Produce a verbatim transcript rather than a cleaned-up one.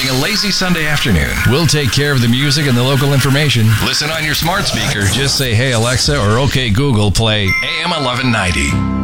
a lazy Sunday afternoon. We'll take care of the music and the local information. Listen on your smart speaker. Just say, hey, Alexa, or okay, Google, play A M eleven ninety.